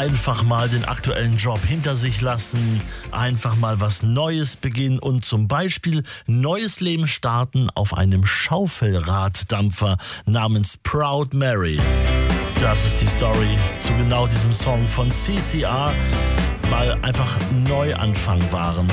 einfach mal den aktuellen Job hinter sich lassen, einfach mal was Neues beginnen und zum Beispiel neues Leben starten auf einem Schaufelraddampfer namens Proud Mary. Das ist die Story zu genau diesem Song von CCR. Mal einfach Neuanfang wahren.